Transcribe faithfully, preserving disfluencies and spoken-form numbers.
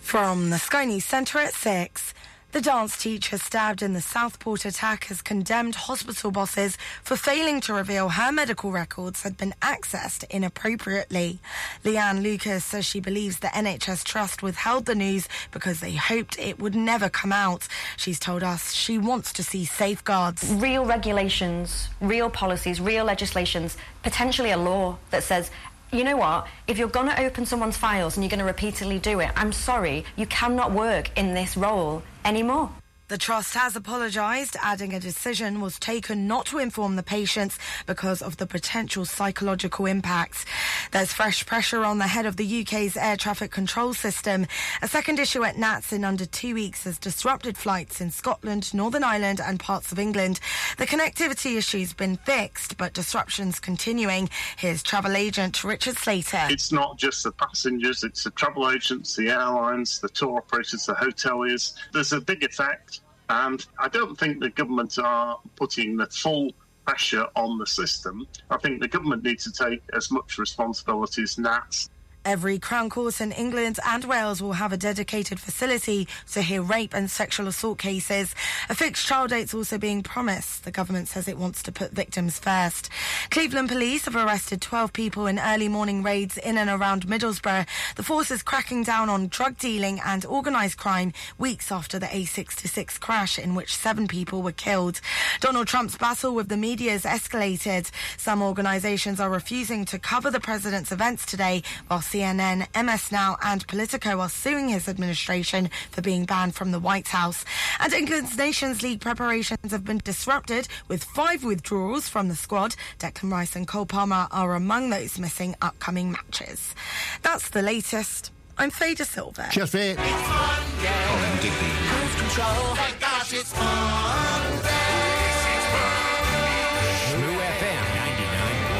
From the Sky News Centre at six. The dance teacher stabbed in the Southport attack has condemned hospital bosses for failing to reveal her medical records had been accessed inappropriately. Leanne Lucas says she believes the N H S Trust withheld the news because they hoped it would never come out. She's told us she wants to see safeguards. Real regulations, real policies, real legislations, potentially a law that says, you know what, if you're going to open someone's files and you're going to repeatedly do it, I'm sorry, you cannot work in this role anymore. The Trust has apologised, adding a decision was taken not to inform the patients because of the potential psychological impacts. There's fresh pressure on the head of the U K's air traffic control system. A second issue at N A T S in under two weeks has disrupted flights in Scotland, Northern Ireland and parts of England. The connectivity issue's been fixed, but disruptions continuing. Here's travel agent Richard Slater. It's not just the passengers, it's the travel agents, the airlines, the tour operators, the hoteliers. There's a big effect. And I don't think the government are putting the full pressure on the system. I think the government needs to take as much responsibility as N A T S. Every Crown Court in England and Wales will have a dedicated facility to hear rape and sexual assault cases. A fixed trial date's also being promised. The government says it wants to put victims first. Cleveland police have arrested twelve people in early morning raids in and around Middlesbrough. The force is cracking down on drug dealing and organised crime weeks after the A sixty-six crash in which seven people were killed. Donald Trump's battle with the media has escalated. Some organisations are refusing to cover the president's events today, while C N N, M S Now and Politico are suing his administration for being banned from the White House. And England's Nations League preparations have been disrupted with five withdrawals from the squad. Declan Rice and Cole Palmer are among those missing upcoming matches. That's the latest. I'm Faye De Silva. Cheers, Faye. Colin Digby. Cruise control. Thank gosh it's on.